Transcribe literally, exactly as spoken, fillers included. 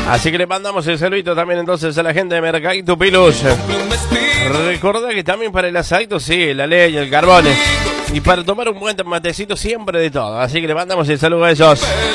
Así que le mandamos el saludito también entonces a la gente de Mercadito Piluch. Recordá que también para el asadito, sí, la leña, el carbón. Y para tomar un buen matecito siempre de todo. Así que le mandamos el saludo a ellos.